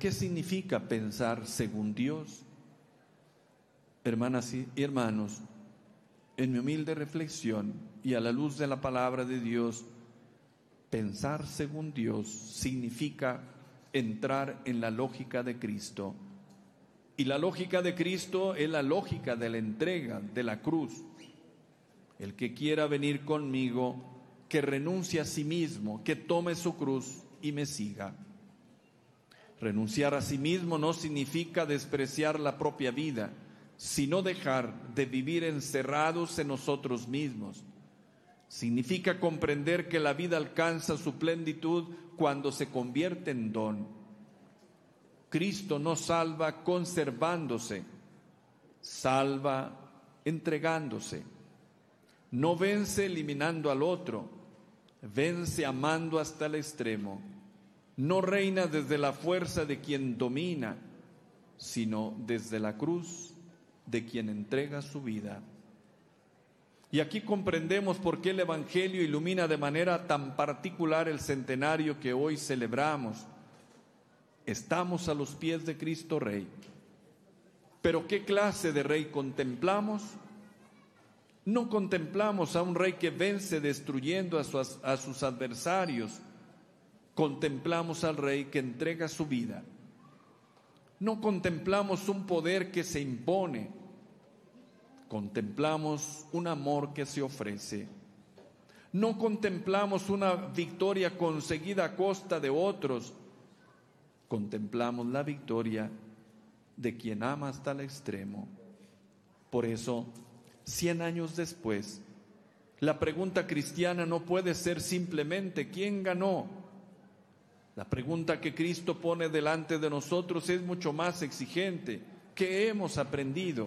¿qué significa pensar según Dios? Hermanas y hermanos, en mi humilde reflexión y a la luz de la palabra de Dios, pensar según Dios significa entrar en la lógica de Cristo. Y la lógica de Cristo es la lógica de la entrega, de la cruz. El que quiera venir conmigo, que renuncie a sí mismo, que tome su cruz y me siga. Renunciar a sí mismo no significa despreciar la propia vida, sino dejar de vivir encerrados en nosotros mismos. Significa comprender que la vida alcanza su plenitud cuando se convierte en don. Cristo no salva conservándose, salva entregándose. No vence eliminando al otro, vence amando hasta el extremo. No reina desde la fuerza de quien domina, sino desde la cruz de quien entrega su vida. Y aquí comprendemos por qué el Evangelio ilumina de manera tan particular el centenario que hoy celebramos. Estamos a los pies de Cristo Rey. Pero ¿qué clase de Rey contemplamos? No contemplamos a un Rey que vence destruyendo a sus adversarios. Contemplamos al Rey que entrega su vida. No contemplamos un poder que se impone. Contemplamos un amor que se ofrece. No contemplamos una victoria conseguida a costa de otros. Contemplamos la victoria de quien ama hasta el extremo. Por eso, 100 años después, la pregunta cristiana no puede ser simplemente ¿quién ganó? La pregunta que Cristo pone delante de nosotros es mucho más exigente. ¿Qué hemos aprendido?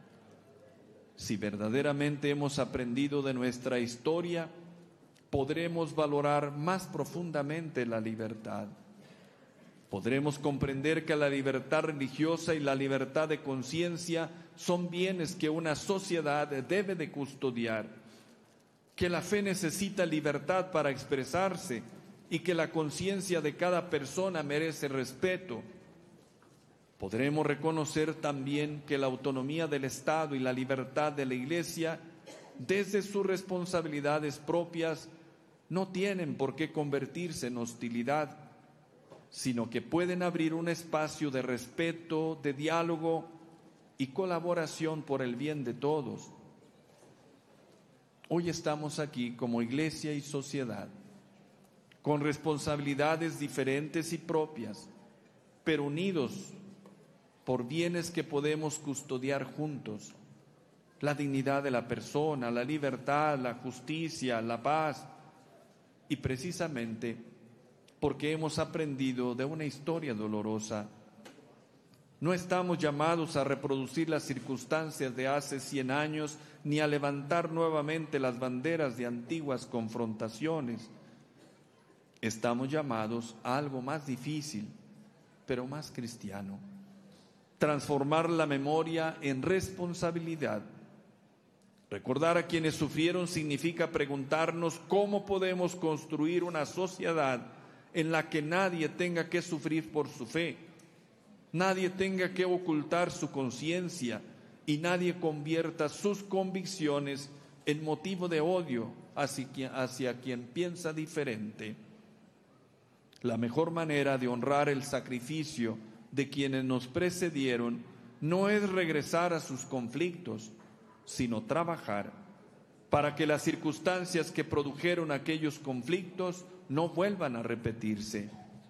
Si verdaderamente hemos aprendido de nuestra historia, podremos valorar más profundamente la libertad. Podremos comprender que la libertad religiosa y la libertad de conciencia son bienes que una sociedad debe de custodiar, que la fe necesita libertad para expresarse y que la conciencia de cada persona merece respeto. Podremos reconocer también que la autonomía del Estado y la libertad de la Iglesia, desde sus responsabilidades propias, no tienen por qué convertirse en hostilidad, sino que pueden abrir un espacio de respeto, de diálogo y colaboración por el bien de todos. Hoy estamos aquí como iglesia y sociedad, con responsabilidades diferentes y propias, pero unidos por bienes que podemos custodiar juntos: la dignidad de la persona, la libertad, la justicia, la paz, y precisamente porque hemos aprendido de una historia dolorosa. No estamos llamados a reproducir las circunstancias de hace 100 años, ni a levantar nuevamente las banderas de antiguas confrontaciones. Estamos llamados a algo más difícil, pero más cristiano: transformar la memoria en responsabilidad. Recordar a quienes sufrieron significa preguntarnos cómo podemos construir una sociedad en la que nadie tenga que sufrir por su fe, nadie tenga que ocultar su conciencia y nadie convierta sus convicciones en motivo de odio hacia quien piensa diferente. La mejor manera de honrar el sacrificio de quienes nos precedieron no es regresar a sus conflictos, sino trabajar para que las circunstancias que produjeron aquellos conflictos no vuelvan a repetirse.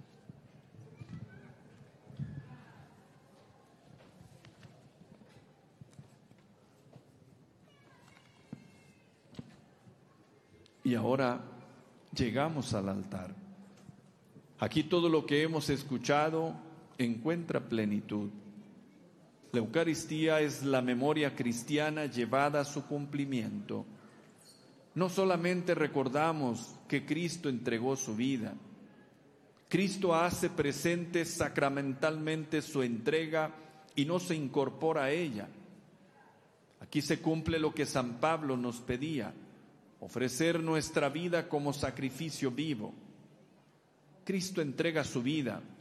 Y ahora llegamos al altar. Aquí todo lo que hemos escuchado encuentra plenitud. La Eucaristía es la memoria cristiana llevada a su cumplimiento. No solamente recordamos que Cristo entregó su vida, Cristo hace presente sacramentalmente su entrega y no se incorpora a ella. Aquí se cumple lo que San Pablo nos pedía: ofrecer nuestra vida como sacrificio vivo. Cristo entrega su vida